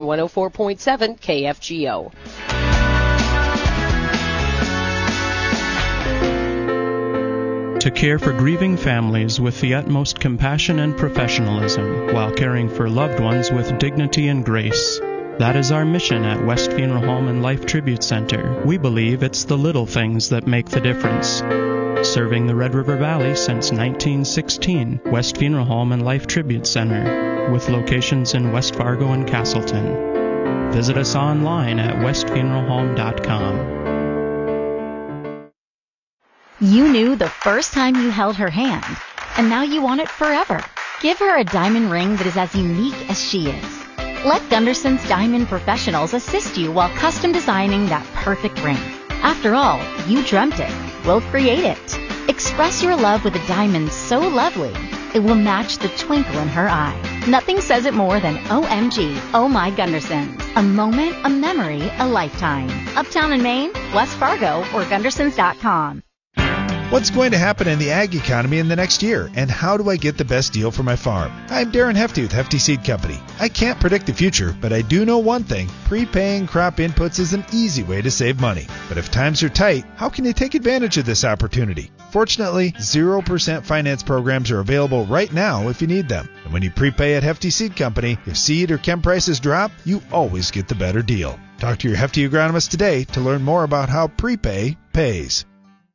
104.7 KFGO. To care for grieving families with the utmost compassion and professionalism while caring for loved ones with dignity and grace. That is our mission at West Funeral Home and Life Tribute Center. We believe it's the little things that make the difference. Serving the Red River Valley since 1916, West Funeral Home and Life Tribute Center, with locations in West Fargo and Castleton. Visit us online at westfuneralhome.com. You knew the first time you held her hand, and now you want it forever. Give her a diamond ring that is as unique as she is. Let Gunderson's Diamond Professionals assist you while custom designing that perfect ring. After all, you dreamt it. We'll create it. Express your love with a diamond so lovely, it will match the twinkle in her eye. Nothing says it more than OMG, Oh My Gundersons. A moment, a memory, a lifetime. Uptown in Maine, West Fargo, or Gundersons.com. What's going to happen in the ag economy in the next year, and how do I get the best deal for my farm? I'm Darren Hefty with Hefty Seed Company. I can't predict the future, but I do know one thing. Prepaying crop inputs is an easy way to save money. But if times are tight, how can you take advantage of this opportunity? Fortunately, 0% finance programs are available right now if you need them. And when you prepay at Hefty Seed Company, if seed or chem prices drop, you always get the better deal. Talk to your Hefty agronomist today to learn more about how prepay pays.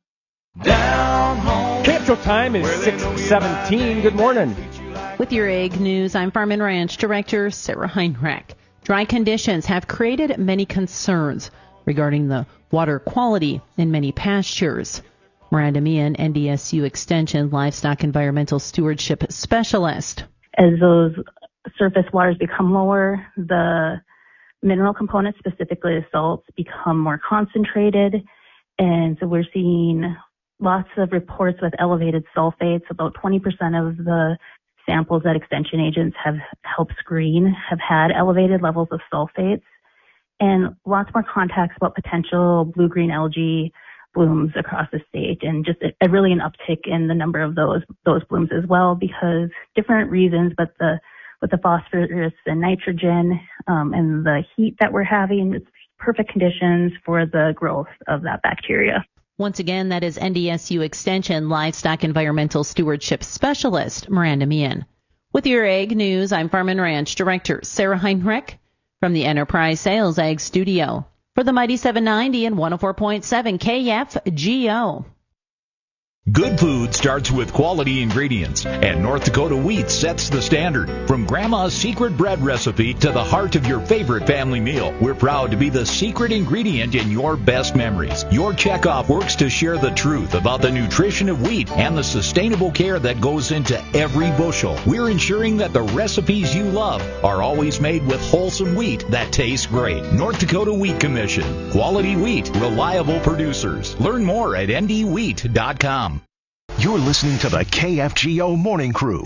Down home. KFGO time is 6:17. Good morning. With your Ag News, I'm Farm and Ranch Director Sarah Heinrich. Dry conditions have created many concerns regarding the water quality in many pastures. Miranda Meehan, NDSU Extension Livestock Environmental Stewardship Specialist. As those surface waters become lower, the mineral components, specifically the salts, become more concentrated. And so we're seeing lots of reports with elevated sulfates. About 20% of the samples that extension agents have helped screen have had elevated levels of sulfates, and lots more contacts about potential blue-green algae blooms across the state, and just really an uptick in the number of those blooms as well, because different reasons, but with the phosphorus and nitrogen and the heat that we're having, it's perfect conditions for the growth of that bacteria. Once again, that is NDSU Extension Livestock Environmental Stewardship Specialist Miranda Meehan. With your Ag News, I'm Farm and Ranch Director Sarah Heinrich from the Enterprise Sales Ag Studio for the Mighty 790 and 104.7 KFGO. Good food starts with quality ingredients, and North Dakota Wheat sets the standard. From Grandma's secret bread recipe to the heart of your favorite family meal, we're proud to be the secret ingredient in your best memories. Your checkoff works to share the truth about the nutrition of wheat and the sustainable care that goes into every bushel. We're ensuring that the recipes you love are always made with wholesome wheat that tastes great. North Dakota Wheat Commission. Quality wheat, reliable producers. Learn more at ndwheat.com. You're listening to the KFGO Morning Crew.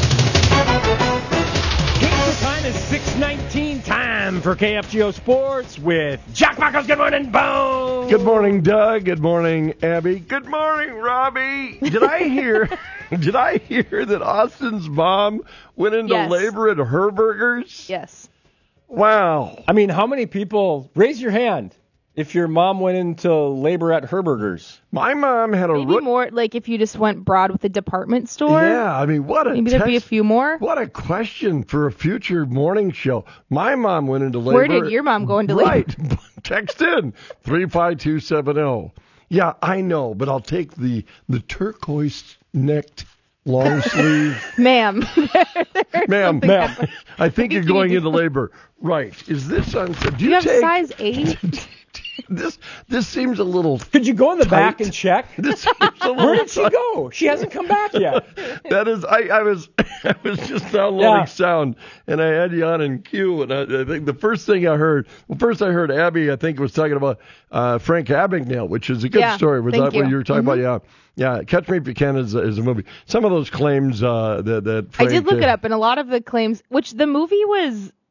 KFGO time is 6:19. Time for KFGO Sports with Jack Michaels. Good morning, Bone. Good morning, Doug. Good morning, Abby. Good morning, Robbie. Did I hear that Austin's mom went into labor at Herberger's? Yes. Wow. I mean, how many people, raise your hand, if your mom went into labor at Herberger's? My mom had Maybe more like if you just went broad with the department store. Yeah, I mean, maybe there'd be a few more. What a question for a future morning show. My mom went into labor. Where did your mom go into labor? Right. Text in 35270. Yeah, I know, but I'll take the turquoise necked long sleeve. Ma'am. Ma'am. I think you're going into labor. Right. Is this on? Do you have size 8? This seems a little. Could you go in the back and check? Where did she go? She hasn't come back yet. That is, I was just downloading sound, and I had you on in queue, and I think the first thing I heard, Abby, I think was talking about Frank Abagnale, which is a good story. Was that what you were talking about? Yeah. Catch Me If You Can is a movie. Some of those claims that Frank, I did look it up, and a lot of the claims, which the movie was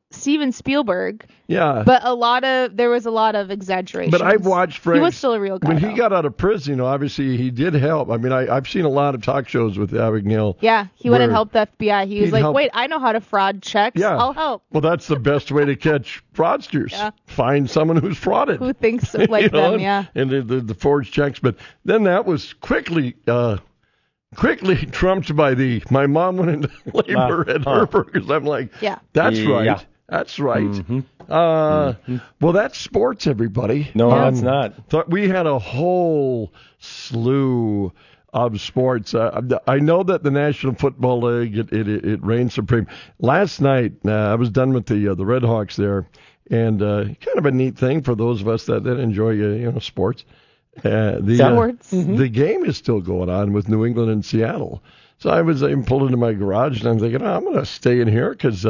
Steven Spielberg. Yeah. But there was a lot of exaggeration. But I've watched Frank. He was still a real guy. When he got out of prison, obviously he did help. I mean, I've seen a lot of talk shows with Abagnale. Yeah, he went and helped the FBI. He was like, help. wait, I know how to fraud checks. Yeah. I'll help. Well, that's the best way to catch fraudsters. Yeah. Find someone who's frauded. Who thinks like them, yeah. And the forged checks. But then that was quickly trumped by my mom went into labor at Herberger's. I'm like, that's right. Yeah. That's right. Mm-hmm. Well, that's sports, everybody. No, it's not. We had a whole slew of sports. I know that the National Football League, it reigns supreme. Last night, I was done with the Red Hawks there, and kind of a neat thing for those of us that enjoy sports. The game is still going on with New England and Seattle. So I pulled into my garage, and I'm thinking, I'm going to stay in here because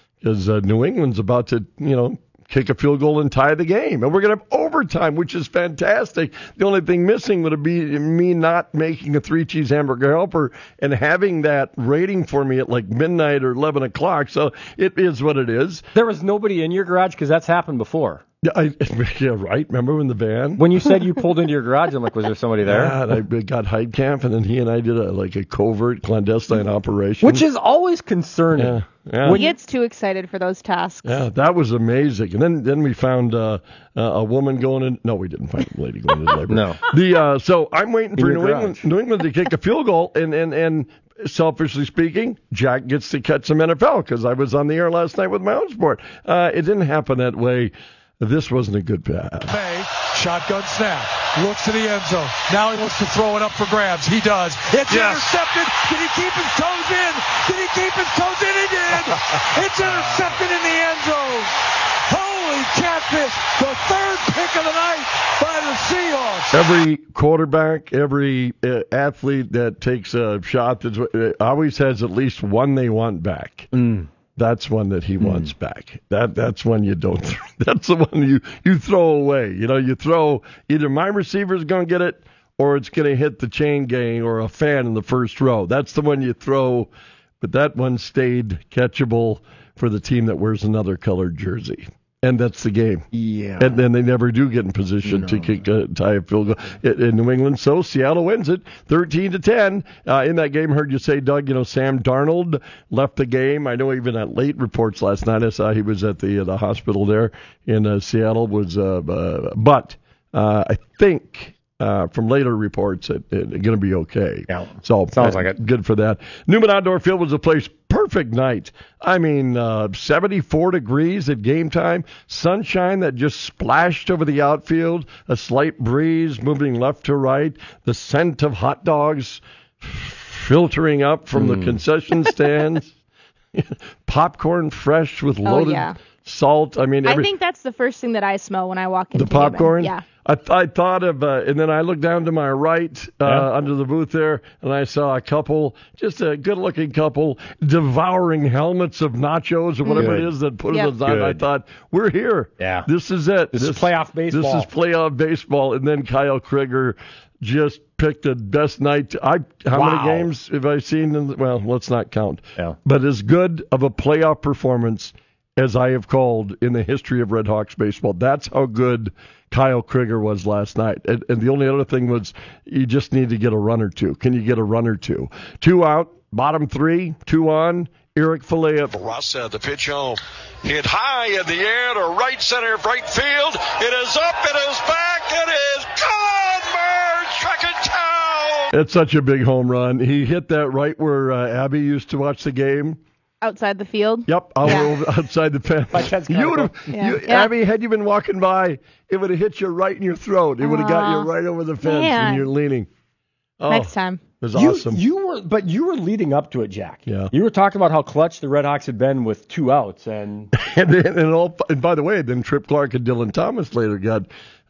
New England's about to, kick a field goal and tie the game. And we're going to have overtime, which is fantastic. The only thing missing would be me not making a 3-cheese hamburger helper and having that rating for me at like midnight or 11 o'clock. So it is what it is. There was nobody in your garage because that's happened before. Yeah, right. Remember when the van? When you said you pulled into your garage, I'm like, was there somebody there? Yeah, and I got Heidkamp, and then he and I did a covert clandestine operation. Which is always concerning. Yeah. He gets too excited for those tasks. Yeah, that was amazing. And then we found a woman going in. No, we didn't find a lady going into labor. No. So I'm waiting for New England to kick a field goal, and selfishly speaking, Jack gets to catch some NFL because I was on the air last night with my own sport. It didn't happen that way. This wasn't a good pass. May, shotgun snap, looks to the end zone. Now he wants to throw it up for grabs. He does. It's intercepted. Did he keep his toes in? Did he keep his toes in? He did. It's intercepted in the end zone. Holy catfish. The third pick of the night by the Seahawks. Every quarterback, every athlete that takes a shot always has at least one they want back. That's one that he wants back. That's one you don't. That's the one you throw away. You throw either my receiver's going to get it or it's going to hit the chain gang or a fan in the first row. That's the one you throw. But that one stayed catchable for the team that wears another colored jersey. And that's the game. Yeah. And then they never do get in position to tie a field goal in New England. So Seattle wins it 13-10. In that game, heard you say, Doug, Sam Darnold left the game. I know even at late reports last night, I saw he was at the hospital there in Seattle. But I think from later reports, it's going to be okay. Yeah. So sounds like it. Good for that. Newman Outdoor Field was a place. Perfect night. I mean, 74 degrees at game time. Sunshine that just splashed over the outfield. A slight breeze moving left to right. The scent of hot dogs filtering up from the concession stands. Popcorn fresh with loaded salt. I mean, I think that's the first thing that I smell when I walk into the popcorn. Yeah. I thought of, and then I looked down to my right under the booth there, and I saw a couple, just a good-looking couple, devouring helmets of nachos or whatever it is that put it on. I thought, we're here. Yeah. This is it. This is playoff baseball. This is playoff baseball. And then Kyle Krieger just picked the best night. How many games have I seen? Well, let's not count. Yeah. But as good of a playoff performance as I have called in the history of Red Hawks baseball. That's how good Kyle Krieger was last night. And the only other thing was you just need to get a run or two. Can you get a run or two? 2 out, bottom 3, 2 on. Eric Falea. Rossa, the pitch home. Hit high in the air to right center, right field. It is up, it is back, it is gone, Bird, track and town. It's such a big home run. He hit that right where Abby used to watch the game. Outside the field? Yep, outside the fence. Abby, had you been walking by, it would have hit you right in your throat. It would have got you right over the fence when you're leaning. Oh, next time. It was awesome. You were leading up to it, Jack. Yeah. You were talking about how clutch the Red Hawks had been with 2 outs. And by the way, then Trip Clark and Dylan Thomas later got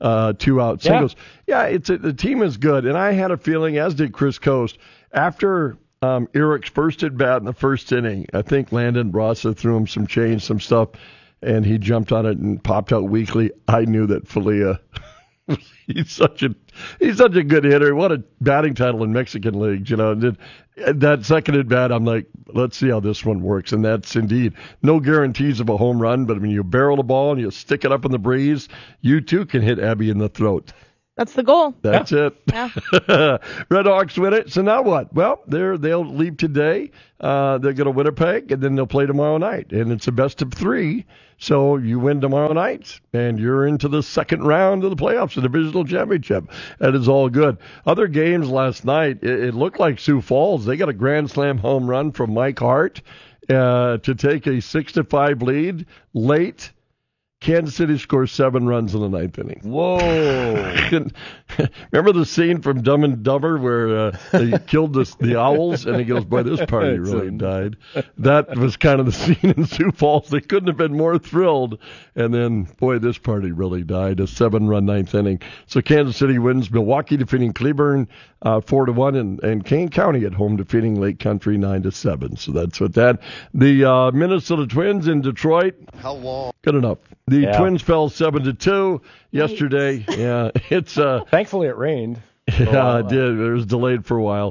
2 out singles. Yeah, the team is good. And I had a feeling, as did Chris Coast, after Eric's first at bat in the first inning, I think Landon Rossa threw him some change, some stuff, and he jumped on it and popped out weakly. I knew that Falea He's such a good hitter. What a batting title in Mexican leagues, That second at bat, I'm like, let's see how this one works. And that's indeed no guarantees of a home run, but when you barrel the ball and you stick it up in the breeze, you too can hit Abby in the throat. That's the goal. That's it. Yeah. Red Hawks win it. So now what? Well, they'll leave today. They're going to Winnipeg, and then they'll play tomorrow night. And it's a best of 3. So you win tomorrow night, and you're into the second round of the playoffs, the divisional championship. That is all good. Other games last night, it looked like Sioux Falls. They got a grand slam home run from Mike Hart to take a 6-5 lead late. Kansas City scores 7 runs in the 9th inning. Whoa. Remember the scene from Dumb and Dumber where they killed the owls, and he goes, boy, this party really died. That was kind of the scene in Sioux Falls. They couldn't have been more thrilled. And then, boy, this party really died. A 7-run 9th inning. So Kansas City wins. Milwaukee defeating Cleburne 4-1, and Kane County at home defeating Lake Country 9-7. So that's what that. The Minnesota Twins in Detroit. How long? Good enough. The Twins fell 7-2 yesterday. Yeah, it's thankfully it rained. Yeah, it did. It was delayed for a while.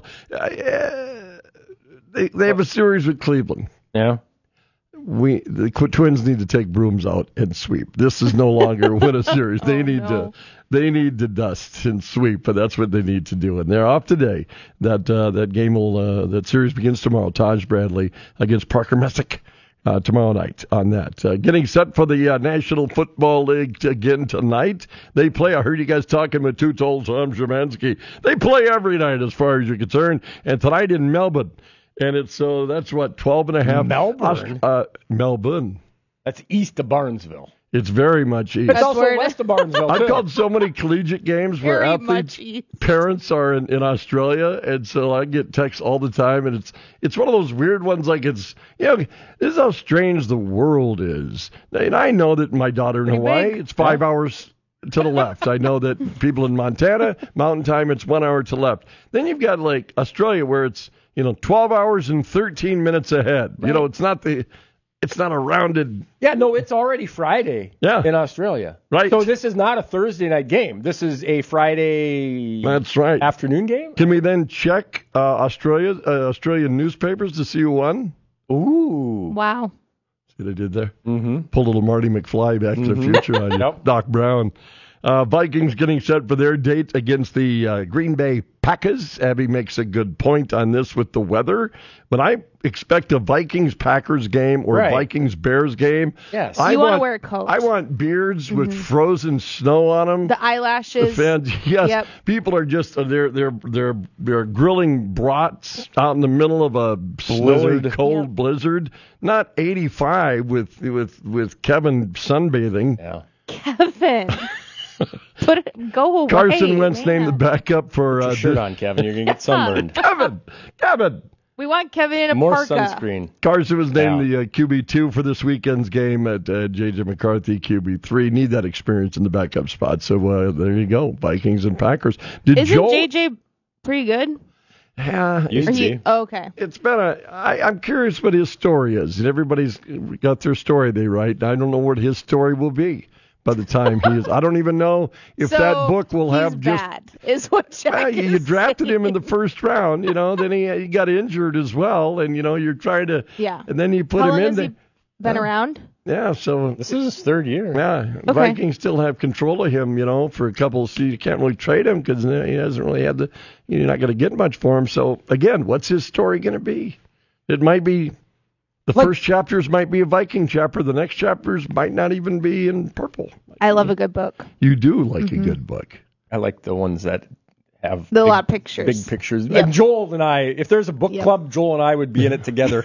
They have a series with Cleveland. Yeah. The Twins need to take brooms out and sweep. This is no longer win a series. They need to dust and sweep, but that's what they need to do. And they're off today. That game that series begins tomorrow. Taj Bradley against Parker Messick. Tomorrow night on that. Getting set for the National Football League again tonight. They play. I heard you guys talking with Two-Told Tom Szymanski. They play every night as far as you're concerned. And tonight in Melbourne. And it's that's what, 12.5. Melbourne? Melbourne. That's east of Barnesville. It's very much east. It's also west of Barnesville, I've too. called so many collegiate games where athletes' parents are in Australia, and so I get texts all the time, and it's one of those weird ones, like this is how strange the world is. And I know that my daughter in Hawaii, it's 5 hours to the left. I know that people in Montana, Mountain Time, it's 1 hour to the left. Then you've got, like, Australia, where it's, 12 hours and 13 minutes ahead. Right. It's not a rounded... Yeah, no, it's already Friday in Australia. Right. So this is not a Thursday night game. This is a Friday That's right. afternoon game. Can we then check Australian newspapers to see who won? Ooh. Wow. See what I did there? Mm-hmm. Pull a little Marty McFly Back to the Future on you. Yep. Doc Brown. Vikings getting set for their date against the Green Bay Packers. Abby makes a good point on this with the weather. But I expect a Vikings-Packers game or a Vikings-Bears game. Yes. You want to wear a coat. I want beards with frozen snow on them. The eyelashes. The fans, yes. Yep. People are just they're grilling brats out in the middle of a snowy, cold blizzard. Not 85 with Kevin sunbathing. Yeah. Kevin. Go away. Carson Wentz named the backup for... Put your shirt on, Kevin. You're going to get sunburned. Kevin! We want Kevin in a More parka. sunscreen. Carson was named the QB2 for this weekend's game at J.J. McCarthy, QB3. Need that experience in the backup spot. So there you go. Vikings and Packers. Isn't J.J. pretty good? Yeah. Okay. It's been I'm curious what his story is. And everybody's got their story they write. I don't know what his story will be. By the time he is, I don't even know if that book will have just. Bad, is what Jack is you drafted him in the first round, then he got injured as well, and you're trying to. Yeah. And then you put How him long in. has he been around? Yeah, so this is his third year. Yeah, okay. Vikings still have control of him, for a couple of seasons. You can't really trade him because he hasn't really had you're not going to get much for him. So again, what's his story going to be? It might be. The first chapters might be a Viking chapter. The next chapters might not even be in purple. I love a good book. You do like a good book. I like the ones that have a lot of pictures. Big pictures. Yep. And Joel and I, if there's a book club, Joel and I would be in it together.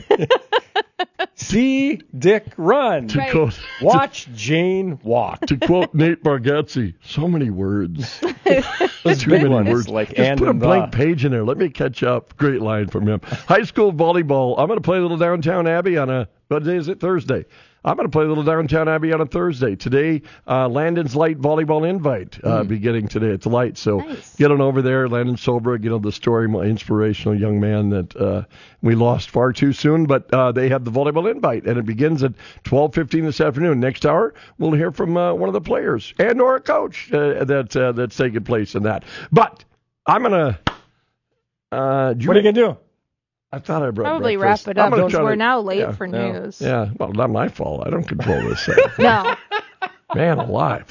See Dick run. Watch Jane walk. To quote Nate Bargatze, so many words. Those Too big many ones, words. like Just put a blank page in there. Let me catch up. Great line from him. High school volleyball. I'm going to play a little downtown Abbey on what day is it? Thursday. I'm going to play a little Downtown Abbey on a Thursday. Today, Landon's Light Volleyball Invite beginning today. It's light, so get on over there. Landon Solberg, the story, my inspirational young man that we lost far too soon, but they have the Volleyball Invite, and it begins at 12:15 this afternoon. Next hour, we'll hear from one of the players and or a coach that's taking place in that. But I'm going to... what are you going to do? I thought I brought probably breakfast. Wrap it up because we're now late for news. Yeah, well, not my fault. I don't control this. No. Man alive.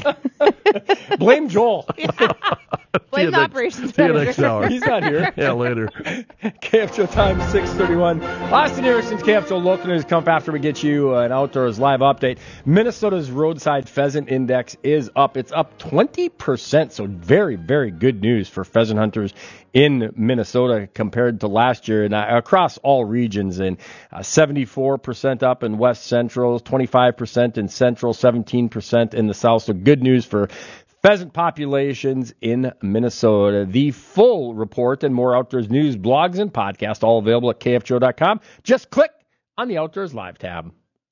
Blame Joel. Blame the operations manager. Next hour. He's not here. Yeah, later. KFGO time 6:31. Austin Erickson's KFGO local news come up after we get you an outdoors live update. Minnesota's roadside pheasant index is up. It's up 20%. So very, very good news for pheasant hunters in Minnesota compared to last year, and across all regions. And 74% up in West Central, 25% in Central, 17% in the South. So good news for pheasant populations in Minnesota. The full report and more outdoors news, blogs, and podcasts all available at KFGO.com. Just click on the Outdoors Live tab.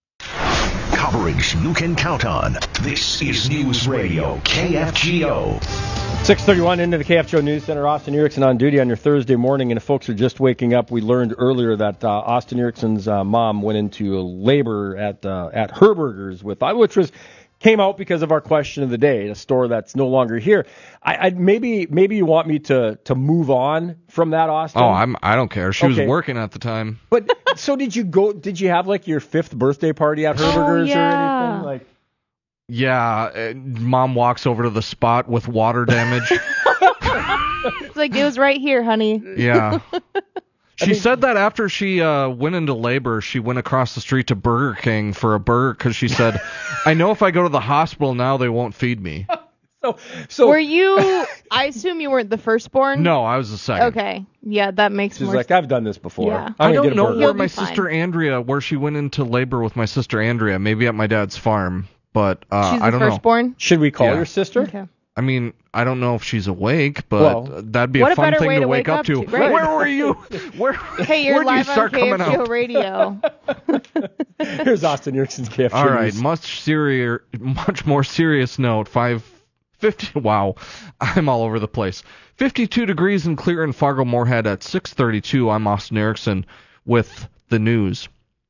Coverage you can count on. This is News Radio KFGO. 6:31 into the KFGO News Center. Austin Erickson on duty on your Thursday morning. And if folks are just waking up, we learned earlier that Austin Erickson's mom went into labor at Herberger's which came out because of our question of the day, a store that's no longer here. Maybe you want me to move on from that, Austin? Oh, I don't care. She was working at the time. But so did you have like your 5th birthday party at Herberger's or anything? Like, yeah, Mom walks over to the spot with water damage. It's like, it was right here, honey. Yeah. She said that after she went into labor, she went across the street to Burger King for a burger because she said, I know if I go to the hospital now, they won't feed me. So were you, I assume you weren't the firstborn? No, I was the second. Okay. Yeah, that makes She's more like, I've done this before. Yeah. I don't know where my sister Andrea, where she went into labor with my sister Andrea, maybe at my dad's farm, but She's I don't know. She's the firstborn? Should we call your sister? Okay. I mean, I don't know if she's awake, but that'd be a fun thing to wake up to. Right. Where were you? Hey, you're live on KFGO Radio. Here's Austin Erickson's KFGO All right, News. much more serious note. 5:50. Wow, I'm all over the place. 52 degrees and clear in Fargo-Moorhead at 6:32. I'm Austin Erickson with the news.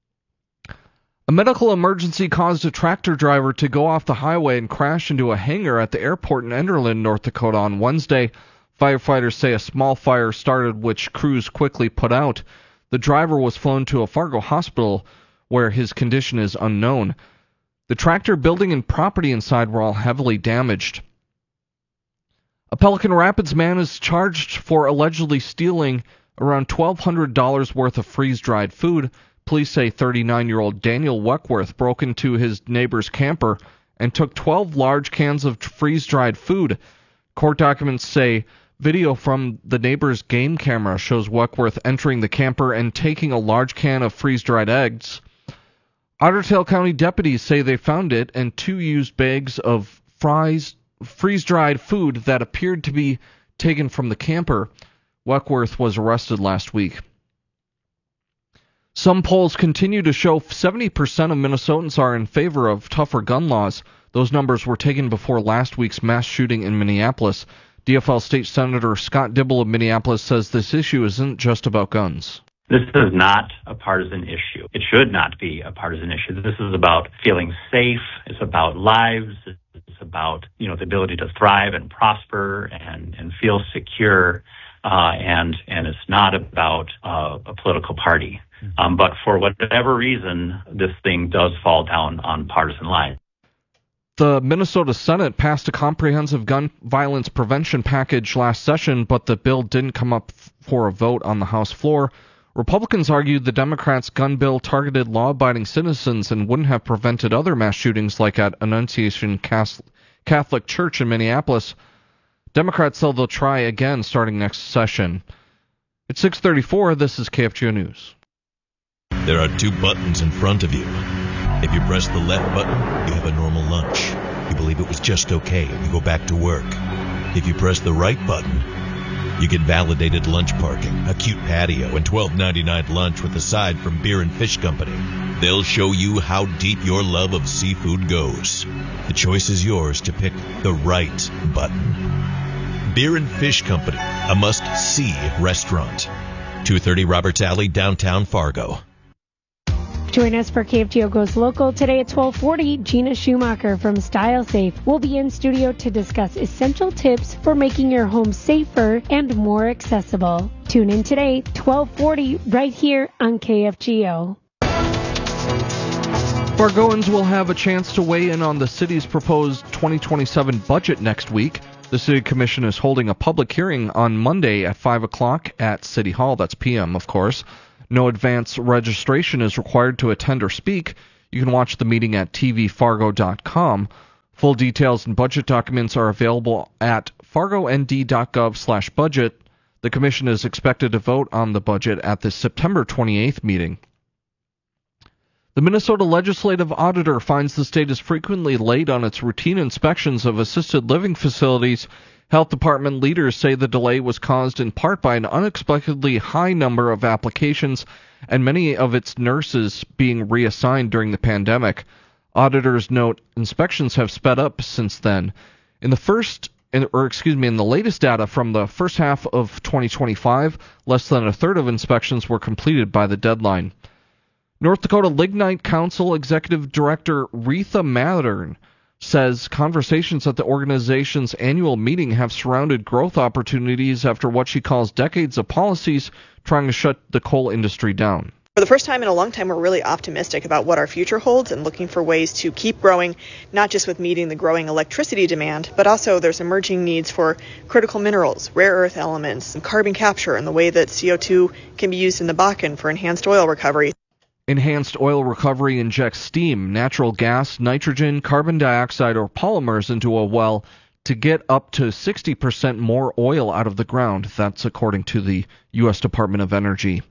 A medical emergency caused a tractor driver to go off the highway and crash into a hangar at the airport in Enderlin, North Dakota on Wednesday. Firefighters say a small fire started, which crews quickly put out. The driver was flown to a Fargo hospital where his condition is unknown. The tractor, building, and property inside were all heavily damaged. A Pelican Rapids man is charged for allegedly stealing around $1,200 worth of freeze-dried food. Police say 39-year-old Daniel Weckworth broke into his neighbor's camper and took 12 large cans of freeze-dried food. Court documents say video from the neighbor's game camera shows Weckworth entering the camper and taking a large can of freeze-dried eggs. Otter Tail County deputies say they found it and 2 used bags of freeze-dried food that appeared to be taken from the camper. Weckworth was arrested last week. Some polls continue to show 70% of Minnesotans are in favor of tougher gun laws. Those numbers were taken before last week's mass shooting in Minneapolis. DFL State Senator Scott Dibble of Minneapolis says this issue isn't just about guns. This is not a partisan issue. It should not be a partisan issue. This is about feeling safe. It's about lives. It's about, the ability to thrive and prosper and feel secure. And it's not about a political party. But for whatever reason, this thing does fall down on partisan lines. The Minnesota Senate passed a comprehensive gun violence prevention package last session, but the bill didn't come up for a vote on the House floor. Republicans argued the Democrats' gun bill targeted law-abiding citizens and wouldn't have prevented other mass shootings like at Annunciation Catholic Church in Minneapolis. Democrats say they'll try again starting next session. At 6:34, this is KFGO News. There are 2 buttons in front of you. If you press the left button, you have a normal lunch. You believe it was just okay. You go back to work. If you press the right button, You get validated lunch parking, a cute patio, and $12.99 lunch with a side from Beer and Fish Company. They'll show you how deep your love of seafood goes. The choice is yours to pick the right button. Beer and Fish Company, a must-see restaurant. 230 Roberts Alley, downtown Fargo. Join us for KFGO Goes Local today at 12:40. Gina Schumacher from Style Safe will be in studio to discuss essential tips for making your home safer and more accessible. Tune in today, 12:40, right here on KFGO. Fargoans will have a chance to weigh in on the city's proposed 2027 budget next week. The City Commission is holding a public hearing on Monday at 5 o'clock at City Hall. That's p.m., of course. No advance registration is required to attend or speak. You can watch the meeting at tvfargo.com. Full details and budget documents are available at fargond.gov/budget. The commission is expected to vote on the budget at the September 28th meeting. The Minnesota Legislative Auditor finds the state is frequently late on its routine inspections of assisted living facilities. Health Department leaders say the delay was caused in part by an unexpectedly high number of applications and many of its nurses being reassigned during the pandemic. Auditors note inspections have sped up since then. In the latest data from the first half of 2025, less than a third of inspections were completed by the deadline. North Dakota Lignite Council Executive Director Retha Mathern says conversations at the organization's annual meeting have surrounded growth opportunities after what she calls decades of policies trying to shut the coal industry down. For the first time in a long time, we're really optimistic about what our future holds and looking for ways to keep growing, not just with meeting the growing electricity demand, but also there's emerging needs for critical minerals, rare earth elements, and carbon capture, and the way that CO2 can be used in the Bakken for enhanced oil recovery. Enhanced oil recovery injects steam, natural gas, nitrogen, carbon dioxide, or polymers into a well to get up to 60% more oil out of the ground. That's according to the U.S. Department of Energy.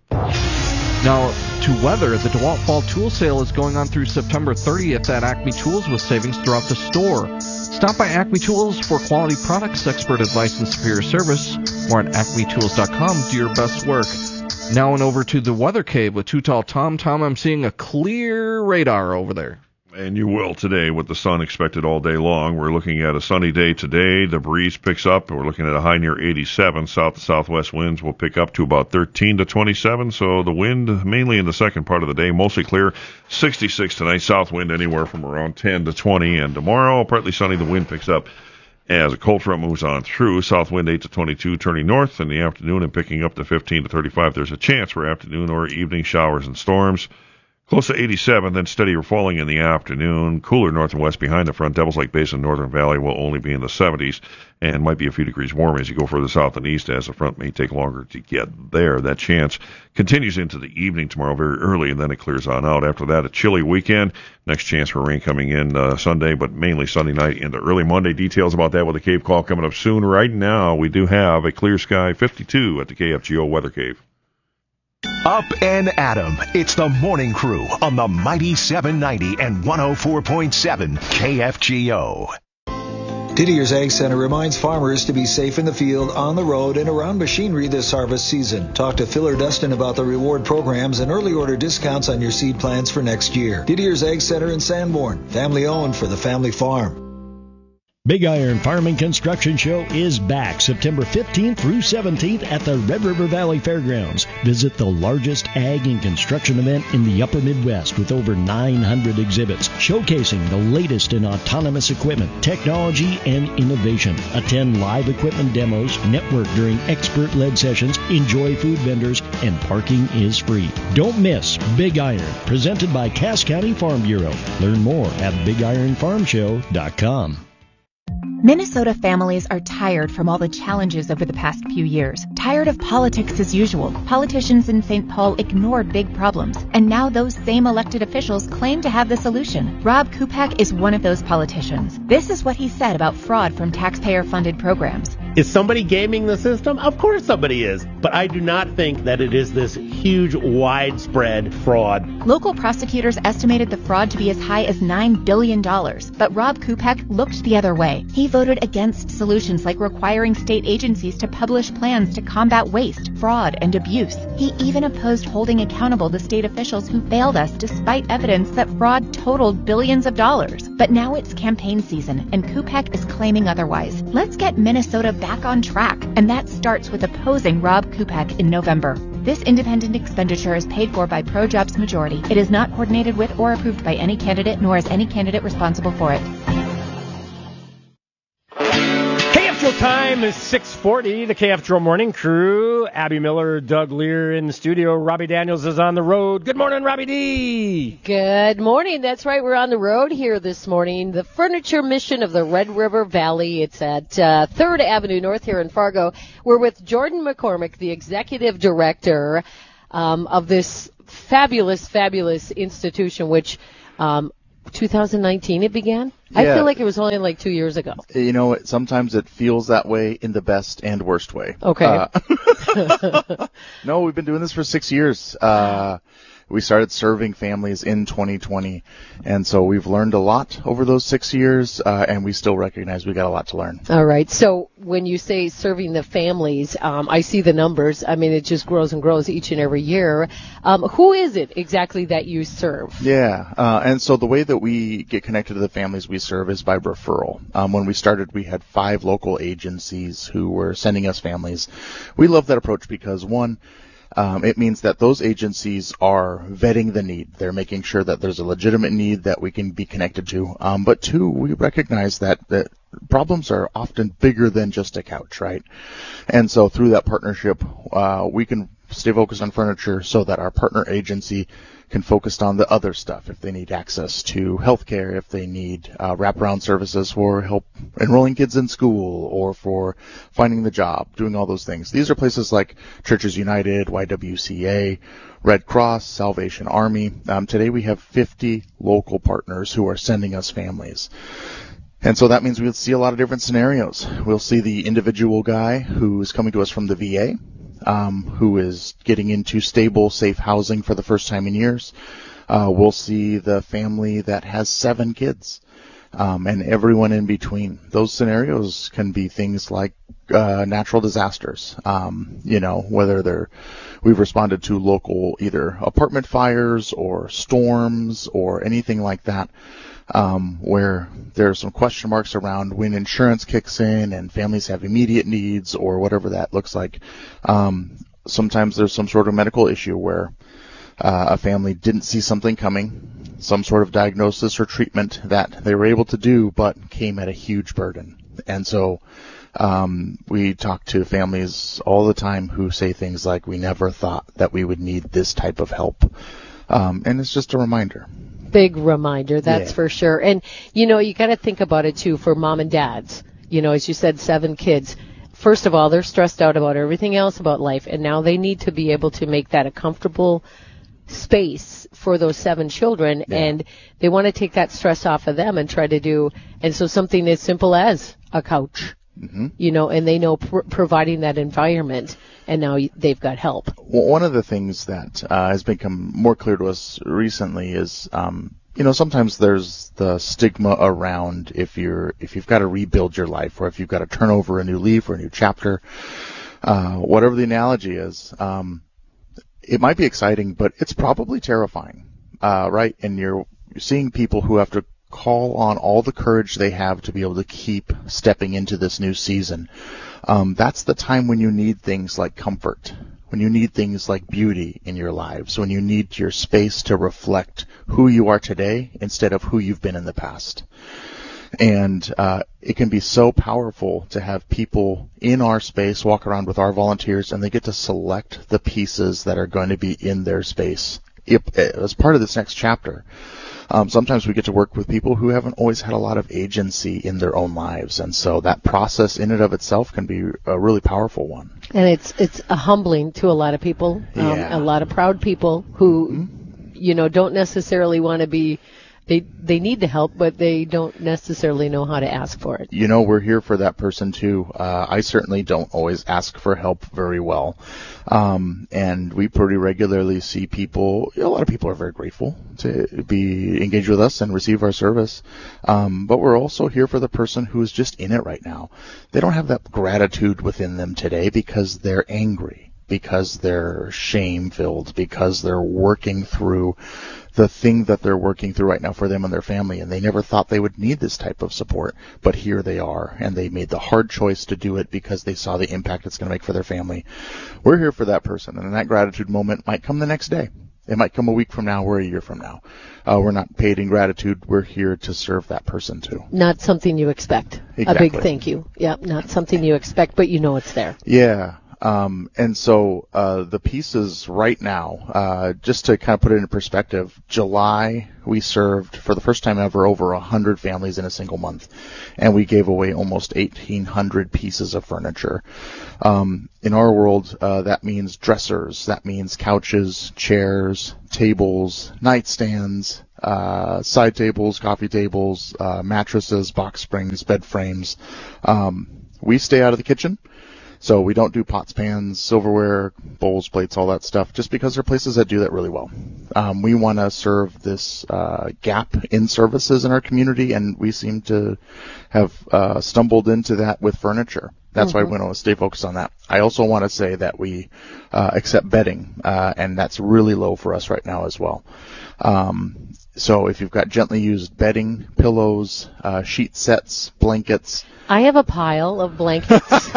Now, to weather, the DeWalt Fall Tool Sale is going on through September 30th at Acme Tools with savings throughout the store. Stop by Acme Tools for quality products, expert advice, and superior service. More at acmetools.com. Do your best work. Now and over to the Weather Cave with Too Tall Tom. Tom, I'm seeing a clear radar over there. And you will today with the sun expected all day long. We're looking at a sunny day today. The breeze picks up. We're looking at a high near 87. South to southwest winds will pick up to about 13 to 27. So the wind mainly in the second part of the day, mostly clear. 66 tonight. South wind anywhere from around 10 to 20. And tomorrow, partly sunny. The wind picks up as a cold front moves on through. South wind 8 to 22, turning north in the afternoon and picking up to 15 to 35. There's a chance for afternoon or evening showers and storms. Close to 87, then steadier falling in the afternoon. Cooler north and west behind the front. Devils Lake Basin, Northern Valley will only be in the 70s and might be a few degrees warmer as you go further south and east as the front may take longer to get there. That chance continues into the evening tomorrow very early, and then it clears on out. After that, a chilly weekend. Next chance for rain coming in Sunday, but mainly Sunday night into early Monday. Details about that with the Cave Call coming up soon. Right now, we do have a clear sky 52 at the KFGO Weather Cave. Up and Adam. It's the Morning Crew on the Mighty 790 and 104.7 KFGO. Didier's Ag Center reminds farmers to be safe in the field, on the road, and around machinery this harvest season. Talk to Phil or Dustin about the reward programs and early order discounts on your seed plants for next year. Didier's Ag Center in Sanborn, family owned for the family farm. Big Iron Farm and Construction Show is back September 15th through 17th at the Red River Valley Fairgrounds. Visit the largest ag and construction event in the upper Midwest with over 900 exhibits showcasing the latest in autonomous equipment, technology, and innovation. Attend live equipment demos, network during expert-led sessions, enjoy food vendors, and parking is free. Don't miss Big Iron, presented by Cass County Farm Bureau. Learn more at BigIronFarmShow.com. Minnesota families are tired from all the challenges over the past few years. Tired of politics as usual. Politicians in St. Paul ignored big problems, and now those same elected officials claim to have the solution. Rob Kupak is one of those politicians. This is what he said about fraud from taxpayer-funded programs. Is somebody gaming the system? Of course somebody is. but I do not think that it is this huge, widespread fraud. Local prosecutors estimated the fraud to be as high as $9 billion, but Rob Kupek looked the other way. He voted against solutions like requiring state agencies to publish plans to combat waste, fraud, and abuse. He even opposed holding accountable the state officials who failed us despite evidence that fraud totaled billions of dollars. But now it's campaign season, and Kupek is claiming otherwise. Let's get Minnesota back on track, and that starts with opposing Rob Kupek in November. This independent expenditure is paid for by ProJobs Majority. It is not coordinated with or approved by any candidate, nor is any candidate responsible for it. KFGO time is 6:40. The KFGO Morning Crew. Abby Miller, Doug Lear in the studio. Robbie Daniels is on the road. Good morning, Robbie D. Good morning. That's right. We're on the road here this morning. The Furniture Mission of the Red River Valley. It's at 3rd Avenue North here in Fargo. We're with Jordan McCormick, the executive director of this fabulous institution, which 2019 it began? Yeah. I feel like it was only like 2 years ago. You know, sometimes it feels that way in the best and worst way. Okay. No, we've been doing this for 6 years. We started serving families in 2020, and so we've learned a lot over those 6 years, and we still recognize we got a lot to learn. All right. So when you say serving the families, I see the numbers. I mean, it just grows and grows each and every year. Who is it exactly that you serve? Yeah, and so the way that we get connected to the families we serve is by referral. When we started, we had 5 local agencies who were sending us families. We love that approach because, one, it means that those agencies are vetting the need. They're making sure that there's a legitimate need that we can be connected to. But 2, we recognize that problems are often bigger than just a couch, right? And so through that partnership, we can stay focused on furniture so that our partner agency can focus on the other stuff. If they need access to healthcare, if they need wraparound services for help enrolling kids in school or for finding the job, doing all those things. These are places like Churches United, YWCA, Red Cross, Salvation Army. Today we have 50 local partners who are sending us families. And so that means we'll see a lot of different scenarios. We'll see the individual guy who's coming to us from the VA, who is getting into stable, safe housing for the first time in years. We'll see the family that has 7 kids, and everyone in between. Those scenarios can be things like natural disasters, whether we've responded to local either apartment fires or storms or anything like that. Where there are some question marks around when insurance kicks in and families have immediate needs or whatever that looks like. Sometimes there's some sort of medical issue where a family didn't see something coming, some sort of diagnosis or treatment that they were able to do but came at a huge burden. And so we talk to families all the time who say things like, we never thought that we would need this type of help. And it's just a reminder. Big reminder, that's for sure. And, you got to think about it, too, for mom and dads. As you said, 7 kids. First of all, they're stressed out about everything else about life, and now they need to be able to make that a comfortable space for those 7 children, and they want to take that stress off of them and try to do, and so something as simple as a couch. Mm-hmm. And they know providing that environment, and now they've got help. Well, one of the things that has become more clear to us recently is, sometimes there's the stigma around if you've got to rebuild your life, or if you've got to turn over a new leaf or a new chapter, whatever the analogy is. It might be exciting, but it's probably terrifying, right? And you're seeing people who have to call on all the courage they have to be able to keep stepping into this new season. That's the time when you need things like comfort, when you need things like beauty in your lives, when you need your space to reflect who you are today instead of who you've been in the past. And it can be so powerful to have people in our space walk around with our volunteers, and they get to select the pieces that are going to be in their space as part of this next chapter. Sometimes we get to work with people who haven't always had a lot of agency in their own lives, and so that process in and of itself can be a really powerful one. And it's humbling to a lot of people, a lot of proud people who, don't necessarily want to be they need the help, but they don't necessarily know how to ask for it. You know, we're here for that person too. I certainly don't always ask for help very well. And we pretty regularly see people, a lot of people are very grateful to be engaged with us and receive our service. But we're also here for the person who's just in it right now. They don't have that gratitude within them today because they're angry, because they're shame-filled, because they're working through the thing that they're working through right now for them and their family, and they never thought they would need this type of support, but here they are, and they made the hard choice to do it because they saw the impact it's going to make for their family. We're here for that person, and that gratitude moment might come the next day. It might come a week from now or a year from now. We're not paid in gratitude. We're here to serve that person too. Not something you expect. Exactly. A big thank you. Yeah, not something you expect, but you know it's there. Yeah. And so the pieces right now, just to kind of put it in perspective, July we served for the first time ever over 100 families in a single month, and we gave away almost 1,800 pieces of furniture. In our world, that means dressers, that means couches, chairs, tables, nightstands, side tables, coffee tables, mattresses, box springs, bed frames. We stay out of the kitchen. So we don't do pots, pans, silverware, bowls, plates, all that stuff, just because there are places that do that really well. We want to serve this gap in services in our community, and we seem to have stumbled into that with furniture. That's why we want to stay focused on that. I also want to say that we accept bedding, and that's really low for us right now as well. So if you've got gently used bedding, pillows, sheet sets, blankets. I have a pile of blankets.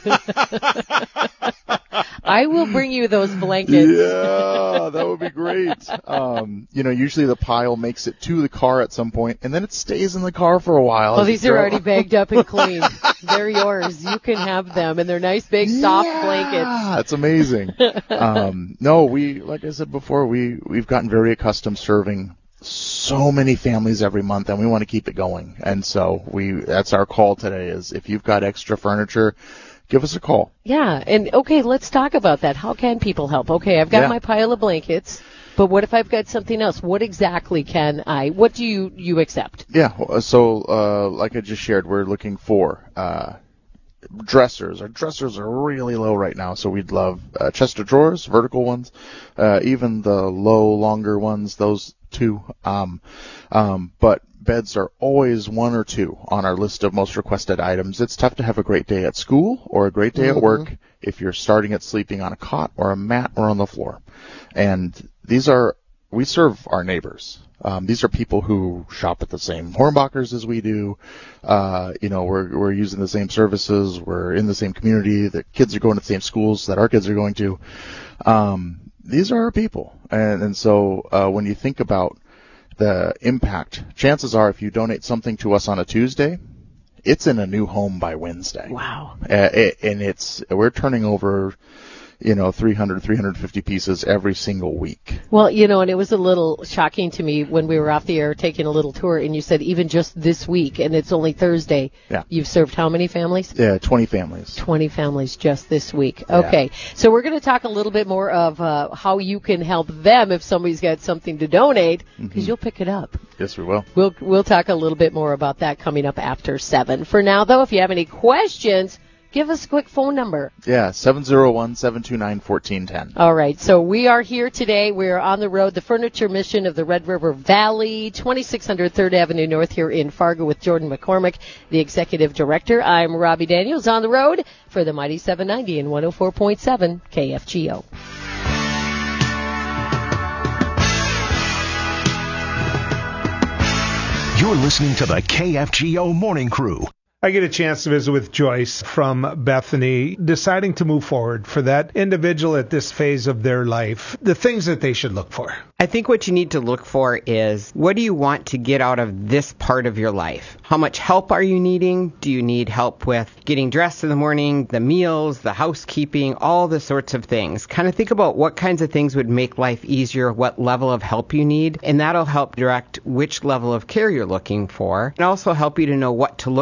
I will bring you those blankets. Yeah, that would be great. Usually the pile makes it to the car at some point, and then it stays in the car for a while. Oh, these are already bagged up and clean. They're yours. You can have them, and they're nice, big, soft blankets. Yeah, it's amazing. No, like I said before, we've gotten very accustomed serving so many families every month, and we want to keep it going. And so that's our call today is if you've got extra furniture, give us a call. Yeah, and okay, let's talk about that. How can people help? Okay, I've got my pile of blankets, but what if I've got something else? What exactly what do you accept? Yeah, so like I just shared, we're looking for dressers. Our dressers are really low right now, so we'd love chest of drawers, vertical ones, even the low, longer ones, those two. But beds are always one or two on our list of most requested items. It's tough to have a great day at school or a great day at work if you're starting at sleeping on a cot or a mat or on the floor. And we serve our neighbors. These are people who shop at the same Hornbachers as we do. We're using the same services. We're in the same community. The kids are going to the same schools that our kids are going to. These are our people. And so when you think about the impact, chances are if you donate something to us on a Tuesday, it's in a new home by Wednesday. Wow. And we're turning over 300, 350 pieces every single week. Well, and it was a little shocking to me when we were off the air taking a little tour, and you said even just this week, and it's only Thursday, you've served how many families? Yeah, 20 families. 20 families just this week. Okay, so we're going to talk a little bit more of how you can help them if somebody's got something to donate, because you'll pick it up. Yes, we will. We'll talk a little bit more about that coming up after 7. For now, though, if you have any questions, give us a quick phone number. Yeah, 701-729-1410. All right, so we are here today. We're on the road, the Furniture Mission of the Red River Valley, 2600 3rd Avenue North here in Fargo with Jordan McCormick, the Executive Director. I'm Robbie Daniels on the road for the Mighty 790 and 104.7 KFGO. You're listening to the KFGO Morning Crew. I get a chance to visit with Joyce from Bethany, deciding to move forward for that individual at this phase of their life, the things that they should look for. I think what you need to look for is, what do you want to get out of this part of your life? How much help are you needing? Do you need help with getting dressed in the morning, the meals, the housekeeping, all the sorts of things? Kind of think about what kinds of things would make life easier, what level of help you need, and that'll help direct which level of care you're looking for, and also help you to know what to look for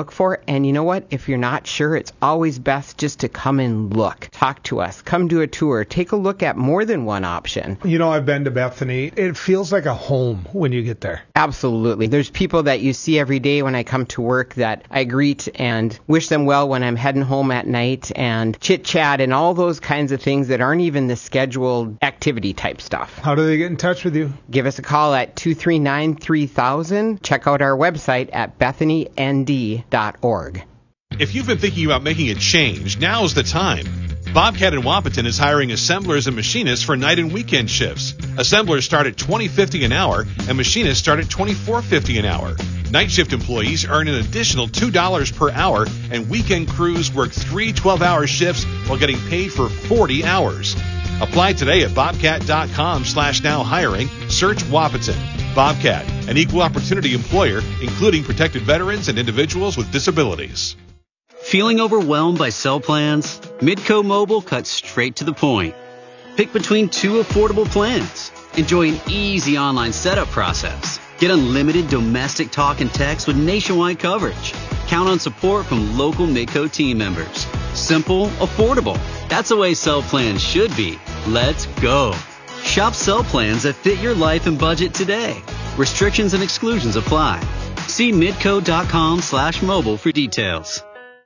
And you know what? If you're not sure, it's always best just to come and look. Talk to us. Come do a tour. Take a look at more than one option. You know, I've been to Bethany. It feels like a home when you get there. Absolutely. There's people that you see every day when I come to work that I greet and wish them well when I'm heading home at night, and chit-chat and all those kinds of things that aren't even the scheduled activity type stuff. How do they get in touch with you? Give us a call at 239-3000. Check out our website at bethanynd.org. If you've been thinking about making a change, now's the time. Bobcat in Wapaton is hiring assemblers and machinists for night and weekend shifts. Assemblers start at $20.50 an hour, and machinists start at $24.50 an hour. Night shift employees earn an additional $2 per hour, and weekend crews work 3 12-hour shifts while getting paid for 40 hours. Apply today at bobcat.com/now hiring. Search Wapaton. Bobcat, an equal opportunity employer, including protected veterans and individuals with disabilities. Feeling overwhelmed by cell plans? Midco Mobile cuts straight to the point. Pick between 2 affordable plans. Enjoy an easy online setup process. Get unlimited domestic talk and text with nationwide coverage. Count on support from local Midco team members. Simple, affordable. That's the way cell plans should be. Let's go. Shop cell plans that fit your life and budget today. Restrictions and exclusions apply. See midco.com/mobile for details.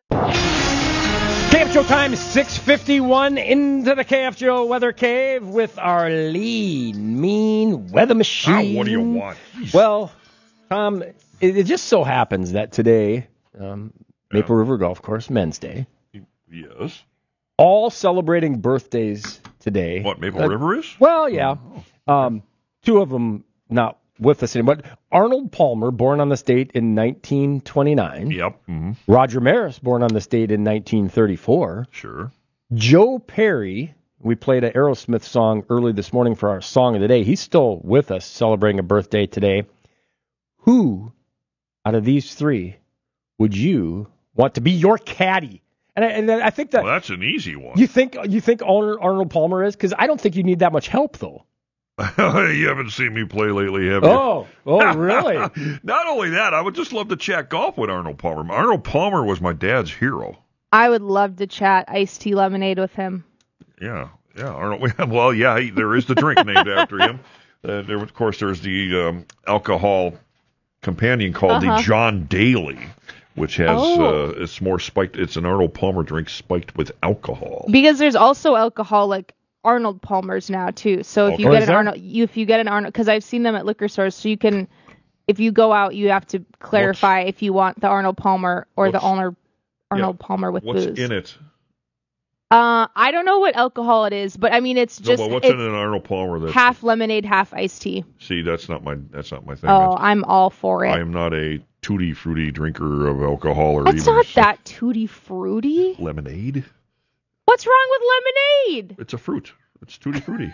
KFGO time, 6:51 into the KFGO Weather Cave with our lean, mean weather machine. What do you want? Well, Tom, it just so happens that today, Maple River Golf Course, Men's Day. Yes. All celebrating birthdays today. What, Maple River is? Well, yeah. 2 of them not with us anymore. But Arnold Palmer, born on this date in 1929. Yep. Mm-hmm. Roger Maris, born on this date in 1934. Sure. Joe Perry, we played an Aerosmith song early this morning for our Song of the Day. He's still with us celebrating a birthday today. Who, out of these 3, would you want to be your caddy? And I think that... Well, that's an easy one. You think Arnold Palmer is? Because I don't think you need that much help, though. You haven't seen me play lately, have you? Oh, really? Not only that, I would just love to chat golf with Arnold Palmer. Arnold Palmer was my dad's hero. I would love to chat iced tea lemonade with him. Yeah, Arnold. Well, yeah, there is the drink named after him. There, of course, there's the alcohol companion called the John Daly, which has it's more spiked. It's an Arnold Palmer drink spiked with alcohol. Because there's also alcoholic Arnold Palmers now too. So if you get an Arnold, because I've seen them at liquor stores, so you can, if you go out, you have to clarify if you want the Arnold Palmer or the Arnold Palmer with booze. What's in it? I don't know what alcohol it is, but I mean it's just but what's in an Arnold Palmer? That's half lemonade, half iced tea. See, that's not my thing. Oh, I'm all for it. I am not a tutti frutti drinker of alcohol or It's not that tutti frutti. Lemonade. What's wrong with lemonade? It's a fruit. It's tutti frutti.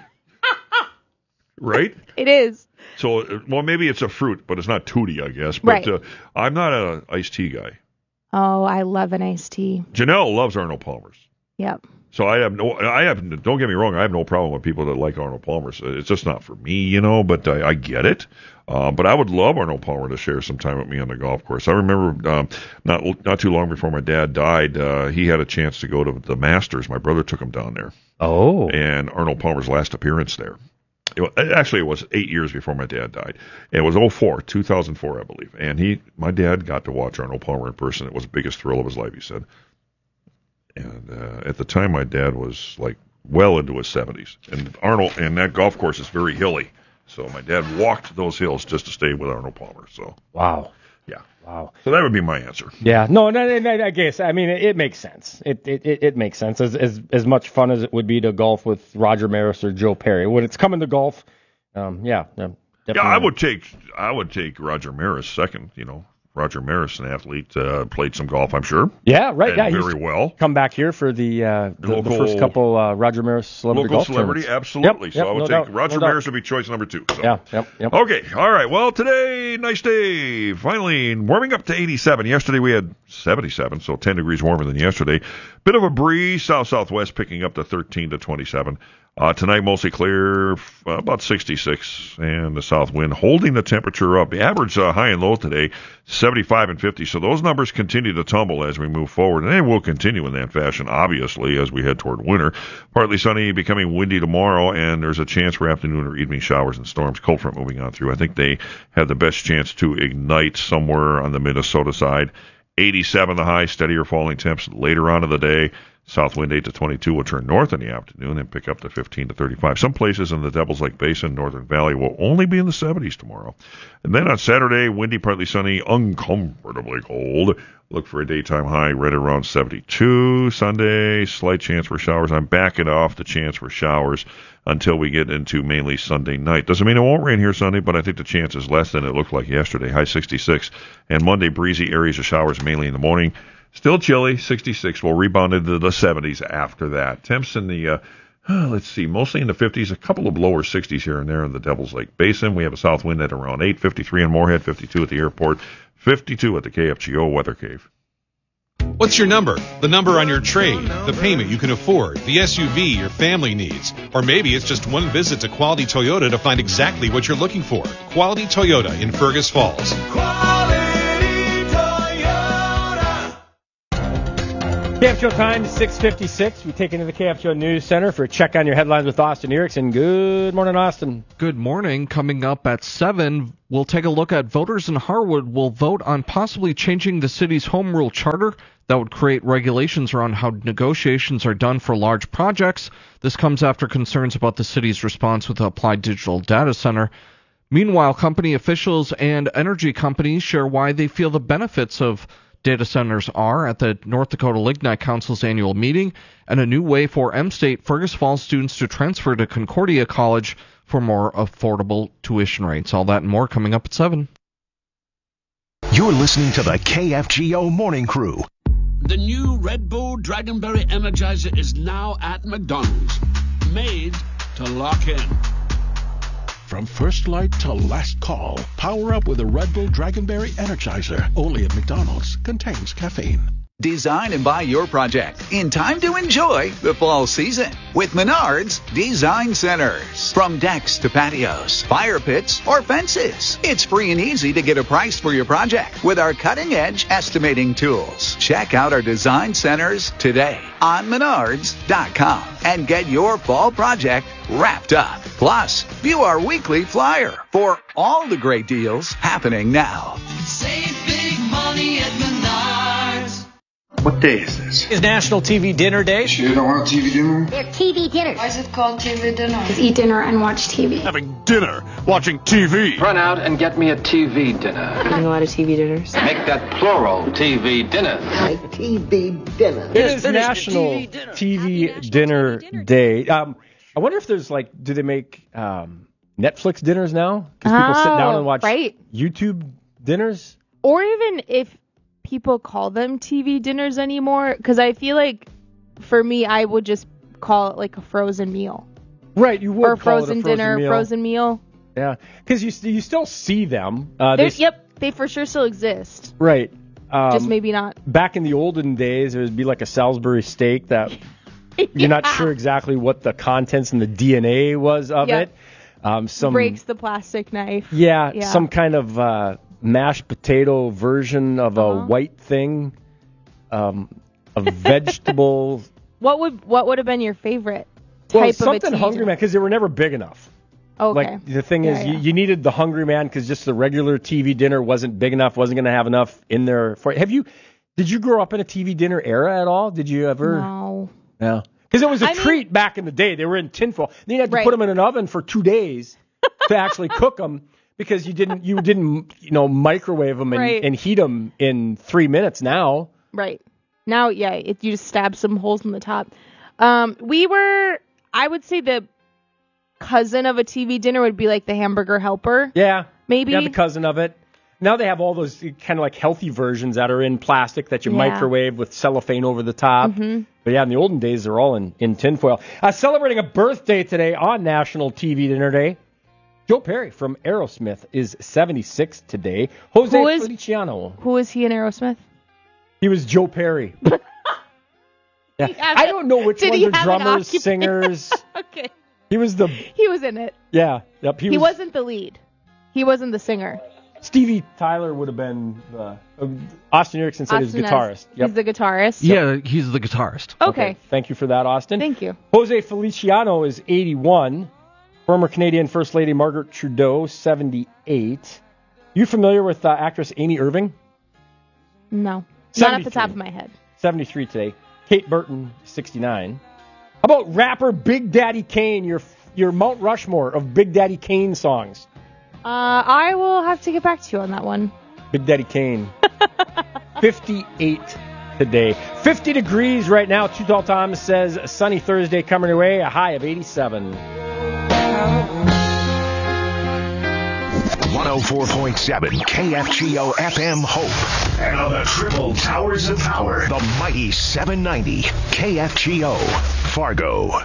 Right? It is. So, well, maybe it's a fruit, but it's not tutti, I guess. But right. I'm not an iced tea guy. Oh, I love an iced tea. Janelle loves Arnold Palmers. Yep. So don't get me wrong, I have no problem with people that like Arnold Palmers. It's just not for me, but I get it. But I would love Arnold Palmer to share some time with me on the golf course. I remember not too long before my dad died, he had a chance to go to the Masters. My brother took him down there. Oh. And Arnold Palmer's last appearance there. It was 8 years before my dad died. It was 2004, I believe. And my dad got to watch Arnold Palmer in person. It was the biggest thrill of his life, he said. And at the time, my dad was like well into his 70s. And that golf course is very hilly. So my dad walked those hills just to stay with Arnold Palmer. So wow. Yeah. Wow. So that would be my answer. Yeah. No, I guess. I mean, it makes sense. It makes sense. As much fun as it would be to golf with Roger Maris or Joe Perry. When it's coming to golf, yeah. Definitely. Yeah, I would take Roger Maris second, Roger Maris, an athlete, played some golf, I'm sure. Yeah, right. And very well. Come back here for the first couple Roger Maris celebrity golf celebrity, tournaments. Absolutely. Yep, so I would take Roger Maris doubt. would be choice number 2. So. Yeah, yep. Okay, all right. Well, today, nice day. Finally, warming up to 87. Yesterday we had 77, so 10 degrees warmer than yesterday. Bit of a breeze, south-southwest, picking up to 13 to 27. Tonight, mostly clear, about 66, and the south wind holding the temperature up. The average high and low today, 75 and 50, so those numbers continue to tumble as we move forward, and they will continue in that fashion, obviously, as we head toward winter. Partly sunny, becoming windy tomorrow, and there's a chance for afternoon or evening showers and storms. Cold front moving on through. I think they have the best chance to ignite somewhere on the Minnesota side. 87 the high, steadier falling temps later on in the day. South wind 8 to 22 will turn north in the afternoon and pick up to 15 to 35. Some places in the Devils Lake Basin, Northern Valley, will only be in the 70s tomorrow. And then on Saturday, windy, partly sunny, uncomfortably cold. Look for a daytime high right around 72. Sunday, slight chance for showers. I'm backing off the chance for showers until we get into mainly Sunday night. Doesn't mean it won't rain here Sunday, but I think the chance is less than it looked like yesterday. High 66. And Monday, breezy areas of showers mainly in the morning. Still chilly, 66. We'll rebound into the 70s after that. Temps in the, let's see, mostly in the 50s, a couple of lower 60s here and there in the Devils Lake Basin. We have a south wind at around 8, 53 in Moorhead, 52 at the airport, 52 at the KFGO Weather Cave. What's your number? The number on your trade, the payment you can afford, the SUV your family needs. Or maybe it's just one visit to Quality Toyota to find exactly what you're looking for. Quality Toyota in Fergus Falls. KFGO time, 6:56. We take into the KFGO News Center for a check on your headlines with Austin Erickson. Good morning, Austin. Good morning. Coming up at 7, we'll take a look at voters in Harwood will vote on possibly changing the city's home rule charter that would create regulations around how negotiations are done for large projects. This comes after concerns about the city's response with the Applied Digital Data Center. Meanwhile, company officials and energy companies share why they feel the benefits of data centers are at the North Dakota Lignite Council's annual meeting, and a new way for M-State Fergus Falls students to transfer to Concordia College for more affordable tuition rates. All that and more coming up at 7. You're listening to the KFGO Morning Crew. The new Red Bull Dragonberry Energizer is now at McDonald's. Made to lock in. From first light to last call, power up with a Red Bull Dragonberry Energizer. Only at McDonald's. Contains caffeine. Design and buy your project in time to enjoy the fall season with Menards Design Centers. From decks to patios, fire pits, or fences, it's free and easy to get a price for your project with our cutting-edge estimating tools. Check out our design centers today on Menards.com and get your fall project wrapped up. Plus, view our weekly flyer for all the great deals happening now. Save big money at Menards. What day is this? It's National TV Dinner Day. You don't want TV dinner? They're TV dinners. Why is it called TV dinner? Just eat dinner and watch TV. Having dinner, watching TV. Run out and get me a TV dinner. Eating a lot of TV dinners. Make that plural, TV dinner. Like TV dinner. It is National TV Dinner Day. I wonder if there's do they make Netflix dinners now? Because people sit down and watch YouTube dinners? Or even if people call them TV dinners anymore, because I feel like for me I would just call it like a frozen meal. Right, you would or call frozen it a frozen dinner, meal. Frozen meal. Yeah, because you still see them. They for sure still exist. Right. Just maybe not. Back in the olden days, it would be like a Salisbury steak that you're not sure exactly what the contents and the DNA was of it. Some breaks the plastic knife. Yeah, some kind of mashed potato version of a white thing, a vegetable. What would have been your favorite Well, type something of a Hungry Man, because they were never big enough. Okay. Like the thing is, you needed the Hungry Man because just the regular TV dinner wasn't big enough, wasn't going to have enough in there for. Did you grow up in a TV dinner era at all? Did you ever? No. No. Because it was a treat back in the day. They were in tinfoil. Then you had to put them in an oven for 2 days to actually cook them. Because you didn't microwave them and heat them in 3 minutes now. Right. Now, you just stab some holes in the top. I would say the cousin of a TV dinner would be like the Hamburger Helper. Yeah. Maybe. Yeah, the cousin of it. Now they have all those kind of like healthy versions that are in plastic that you microwave with cellophane over the top. Mm-hmm. But yeah, in the olden days, they're all in tinfoil. Celebrating a birthday today on National TV Dinner Day. Joe Perry from Aerosmith is 76 today. Jose Feliciano. Who is he in Aerosmith? He was Joe Perry. I don't know which ones are drummers, singers. Okay. He was in it. Yeah. Yep. He wasn't the lead. He wasn't the singer. Stevie Tyler would have been Austin Erickson said he's the guitarist. Yep. He's the guitarist. Yeah, he's the guitarist. Okay. Thank you for that, Austin. Thank you. Jose Feliciano is 81. Former Canadian First Lady Margaret Trudeau, 78. You familiar with actress Amy Irving? No. Not off the top of my head. 73 today. Kate Burton, 69. How about rapper Big Daddy Kane, your Mount Rushmore of Big Daddy Kane songs? I will have to get back to you on that one. Big Daddy Kane. 58 today. 50 degrees right now. Too Tall Tom says a sunny Thursday coming your way, a high of 87. 104.7 KFGO FM Hope. And on the triple towers of power, the mighty 790 KFGO Fargo.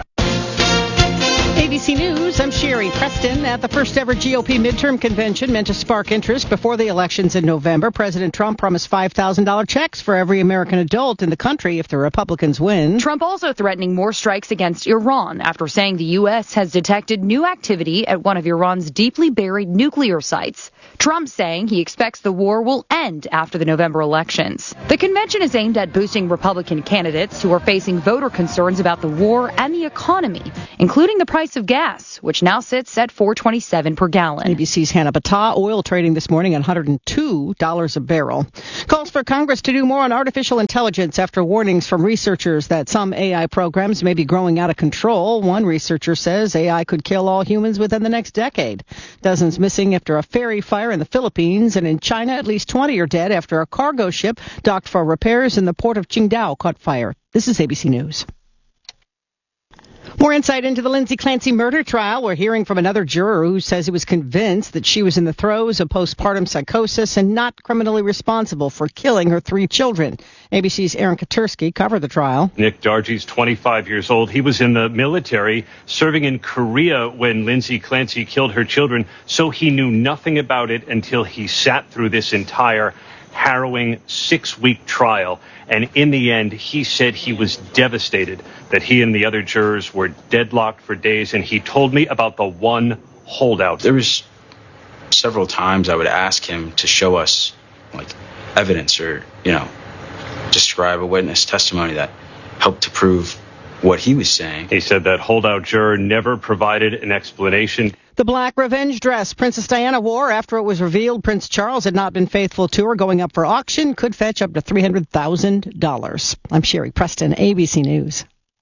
ABC News, I'm Sherry Preston. At the first ever GOP midterm convention meant to spark interest before the elections in November, President Trump promised $5,000 checks for every American adult in the country if the Republicans win. Trump also threatening more strikes against Iran after saying the U.S. has detected new activity at one of Iran's deeply buried nuclear sites. Trump saying he expects the war will end after the November elections. The convention is aimed at boosting Republican candidates who are facing voter concerns about the war and the economy, including the price of gas, which now sits at $4.27 per gallon. ABC's Hannah Battah. Oil trading this morning at $102 a barrel. Calls for Congress to do more on artificial intelligence after warnings from researchers that some AI programs may be growing out of control. One researcher says AI could kill all humans within the next decade. Dozens missing after a ferry fire in the Philippines, and in China, at least 20 are dead after a cargo ship docked for repairs in the port of Qingdao caught fire. This is ABC News. More insight into the Lindsay Clancy murder trial. We're hearing from another juror who says he was convinced that she was in the throes of postpartum psychosis and not criminally responsible for killing her 3 children. ABC's Aaron Katursky covered the trial. Nick Dargy's 25 years old. He was in the military serving in Korea when Lindsay Clancy killed her children, so he knew nothing about it until he sat through this entire harrowing 6-week trial. And in the end, he said he was devastated that he and the other jurors were deadlocked for days. And he told me about the one holdout. There was several times I would ask him to show us like evidence or, describe a witness testimony that helped to prove what he was saying. He said that holdout juror never provided an explanation. The black revenge dress Princess Diana wore after it was revealed Prince Charles had not been faithful to her going up for auction could fetch up to $300,000. I'm Sherry Preston, ABC News.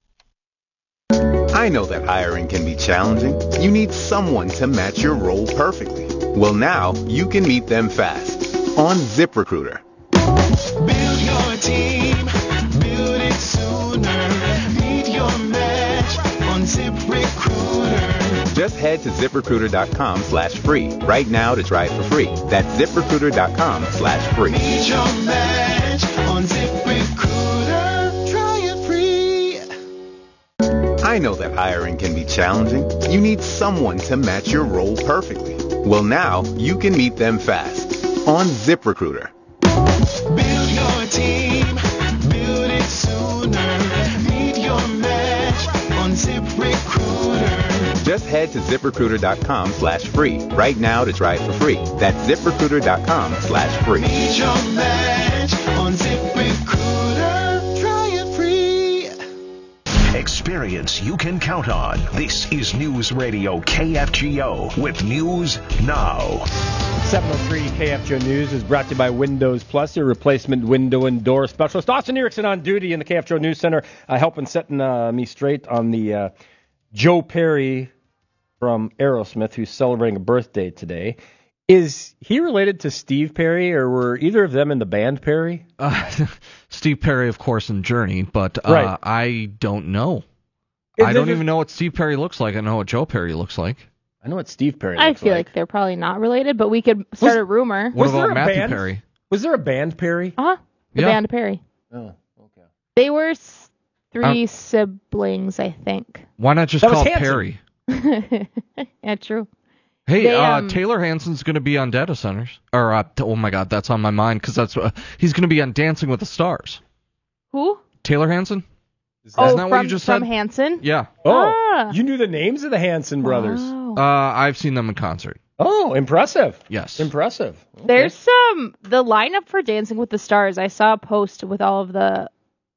I know that hiring can be challenging. You need someone to match your role perfectly. Well, now you can meet them fast on ZipRecruiter. Build your team, build it sooner. Meet your match on ZipRecruiter. Just head to ZipRecruiter.com/free right now to try it for free. That's ZipRecruiter.com/free. Meet your match on ZipRecruiter. Try it free. I know that hiring can be challenging. You need someone to match your role perfectly. Well, now you can meet them fast on ZipRecruiter. Build your team, build it sooner. Meet your match on ZipRecruiter. Just head to ZipRecruiter.com/free right now to try it for free. That's ZipRecruiter.com/free. Meet your match on ZipRecruiter. Try it free. Experience you can count on. This is News Radio KFGO with News Now. 703 KFGO News is brought to you by Windows Plus, your replacement window and door specialist. Austin Erickson on duty in the KFGO News Center, helping setting me straight on the Joe Perry from Aerosmith, who's celebrating a birthday today. Is he related to Steve Perry, or were either of them in the band Perry? Steve Perry, of course, in Journey, but right. I don't know. I don't even know what Steve Perry looks like. I know what Joe Perry looks like. I know what Steve Perry looks like. I feel like they're probably not related, but we could start a rumor. What about Matthew Perry? Was there a band Perry? The band Perry. Oh, okay. They were 3 siblings, I think. Why not just call it Perry? Yeah, true. Hey, Taylor Hanson's going to be on Data Centers. Or, oh my God, that's on my mind because he's going to be on Dancing with the Stars. Who? Taylor Hanson. Isn't that what you just said? From Hanson? Yeah. Oh, you knew the names of the Hanson brothers. Wow. I've seen them in concert. Oh, impressive. Yes. Impressive. Okay. There's the lineup for Dancing with the Stars. I saw a post with all of the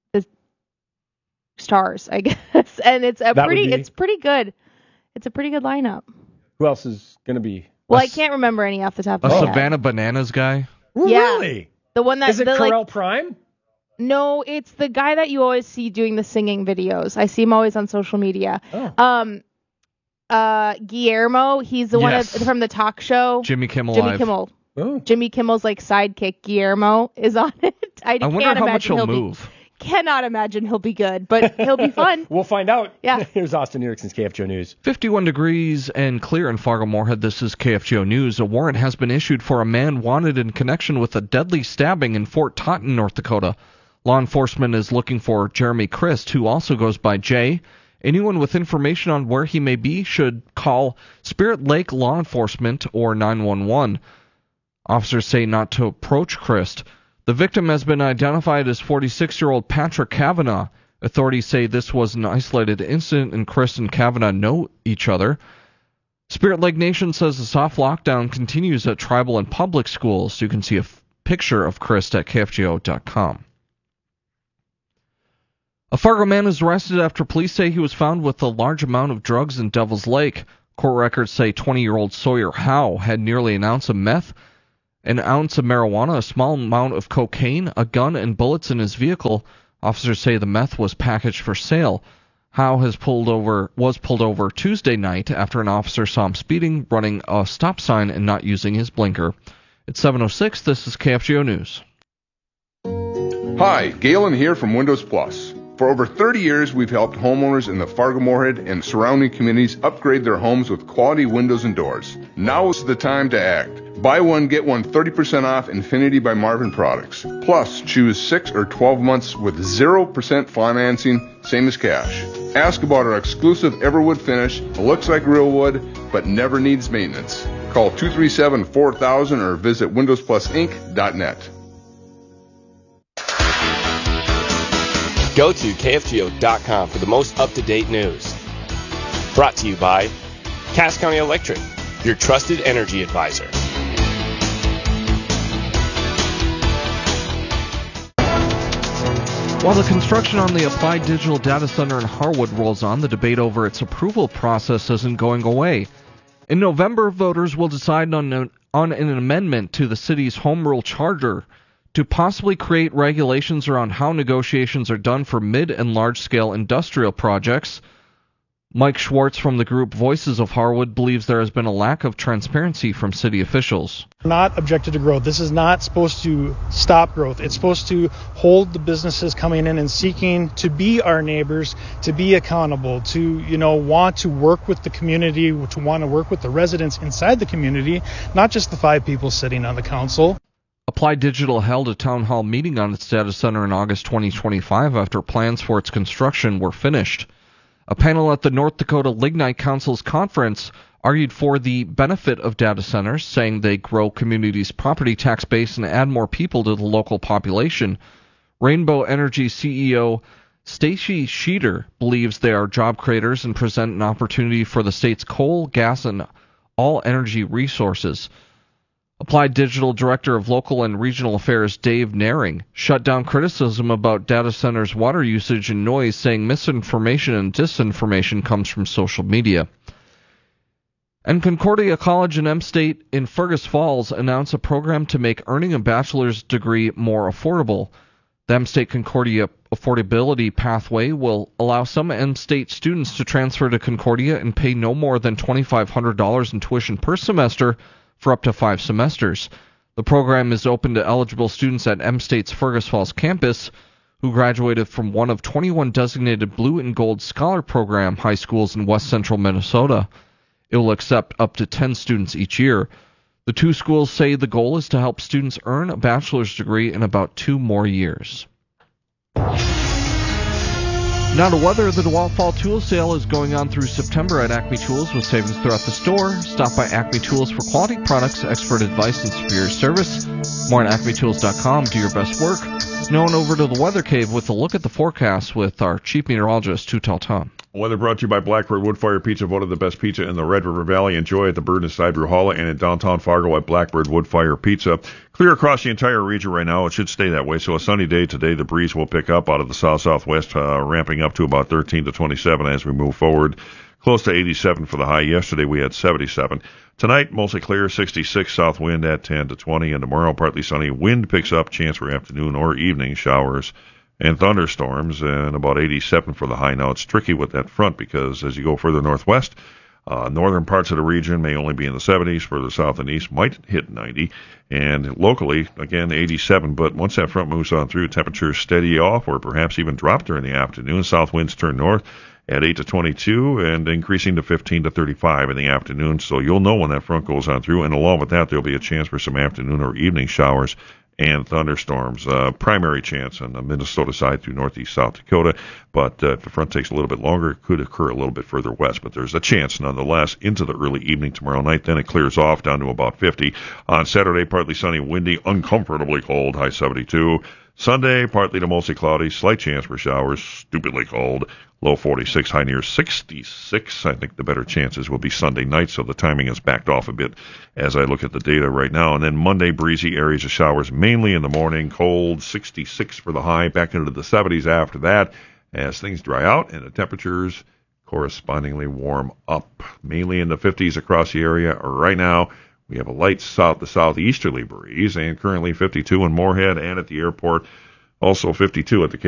stars, I guess, and it's pretty good. It's a pretty good lineup. Who else is going to be? Well, I can't remember any off the top of my head. Savannah Bananas guy? Really? The one that is it Carell Prime? No, it's the guy that you always see doing the singing videos. I see him always on social media. Oh. Guillermo, he's the one from the talk show. Jimmy Kimmel. Oh. Jimmy Kimmel's sidekick Guillermo is on it. I wonder how much he'll move. Cannot imagine he'll be good, but he'll be fun. We'll find out. Yeah. Here's Austin Erickson's KFGO News. 51 degrees and clear in Fargo-Moorhead. This is KFGO News. A warrant has been issued for a man wanted in connection with a deadly stabbing in Fort Totten, North Dakota. Law enforcement is looking for Jeremy Christ, who also goes by Jay. Anyone with information on where he may be should call Spirit Lake Law Enforcement or 911. Officers say not to approach Christ. The victim has been identified as 46-year-old Patrick Kavanaugh. Authorities say this was an isolated incident and Christ and Kavanaugh know each other. Spirit Lake Nation says the soft lockdown continues at tribal and public schools. You can see a picture of Christ at KFGO.com. A Fargo man is arrested after police say he was found with a large amount of drugs in Devil's Lake. Court records say 20-year-old Sawyer Howe had nearly an ounce of meth, an ounce of marijuana, a small amount of cocaine, a gun, and bullets in his vehicle. Officers say the meth was packaged for sale. Howe was pulled over Tuesday night after an officer saw him speeding, running a stop sign, and not using his blinker. It's 7:06. This is KFGO News. Hi, Galen here from Windows Plus. For over 30 years, we've helped homeowners in the Fargo-Moorhead and surrounding communities upgrade their homes with quality windows and doors. Now is the time to act. Buy one, get one 30% off Infinity by Marvin products. Plus, choose 6 or 12 months with 0% financing, same as cash. Ask about our exclusive Everwood finish. It looks like real wood, but never needs maintenance. Call 237-4000 or visit windowsplusinc.net. Go to KFGO.com for the most up-to-date news. Brought to you by Cass County Electric, your trusted energy advisor. While the construction on the Applied Digital Data Center in Harwood rolls on, the debate over its approval process isn't going away. In November, voters will decide on an amendment to the city's home rule charter to possibly create regulations around how negotiations are done for mid- and large-scale industrial projects. Mike Schwartz from the group Voices of Harwood believes there has been a lack of transparency from city officials. We're not objected to growth. This is not supposed to stop growth. It's supposed to hold the businesses coming in and seeking to be our neighbors, to be accountable, to, want to work with the community, to want to work with the residents inside the community, not just the 5 people sitting on the council. Applied Digital held a town hall meeting on its data center in August 2025 after plans for its construction were finished. A panel at the North Dakota Lignite Council's conference argued for the benefit of data centers, saying they grow communities' property tax base and add more people to the local population. Rainbow Energy CEO Stacy Sheeter believes they are job creators and present an opportunity for the state's coal, gas, and all energy resources. Applied Digital Director of Local and Regional Affairs Dave Naring shut down criticism about data centers' water usage and noise, saying misinformation and disinformation comes from social media. And Concordia College and M-State in Fergus Falls announced a program to make earning a bachelor's degree more affordable. The M-State Concordia Affordability Pathway will allow some M-State students to transfer to Concordia and pay no more than $2,500 in tuition per semester for up to 5 semesters. The program is open to eligible students at M-State's Fergus Falls campus who graduated from one of 21 designated Blue and Gold Scholar Program high schools in west central Minnesota. It will accept up to 10 students each year. The 2 schools say the goal is to help students earn a bachelor's degree in about 2 more years. Now to weather, the DeWalt Fall Tool Sale is going on through September at Acme Tools with savings throughout the store. Stop by Acme Tools for quality products, expert advice, and superior service. More on acmetools.com. Do your best work. Now on over to the Weather Cave with a look at the forecast with our chief meteorologist, Tutal Tom. Weather brought to you by Blackbird Woodfire Pizza, voted the best pizza in the Red River Valley. Enjoy at the Bird and Side Bruhala and in downtown Fargo at Blackbird Woodfire Pizza. Clear across the entire region right now. It should stay that way. So a sunny day today. The breeze will pick up out of the south-southwest, ramping up to about 13 to 27 as we move forward. Close to 87 for the high. Yesterday we had 77. Tonight, mostly clear, 66, south wind at 10 to 20. And tomorrow, partly sunny. Wind picks up, chance for afternoon or evening showers and thunderstorms, and about 87 for the high. Now, it's tricky with that front because as you go further northwest, northern parts of the region may only be in the 70s. Further south and east might hit 90. And locally, again, 87. But once that front moves on through, temperatures steady off or perhaps even drop during the afternoon. South winds turn north at 8 to 22 and increasing to 15 to 35 in the afternoon. So you'll know when that front goes on through. And along with that, there'll be a chance for some afternoon or evening showers and thunderstorms. Primary chance on the Minnesota side through northeast South Dakota, but if the front takes a little bit longer, it could occur a little bit further west, but there's a chance nonetheless into the early evening tomorrow night. Then it clears off down to about 50. On Saturday, partly sunny, windy, uncomfortably cold, high 72. Sunday, partly to mostly cloudy, slight chance for showers, stupidly cold, low 46, high near 66. I think the better chances will be Sunday night, so the timing has backed off a bit as I look at the data right now. And then Monday, breezy areas of showers mainly in the morning, cold, 66 for the high, back into the 70s after that as things dry out and the temperatures correspondingly warm up, mainly in the 50s across the area right now. We have a light south to southeasterly breeze, and currently 52 in Moorhead and at the airport, also 52 at the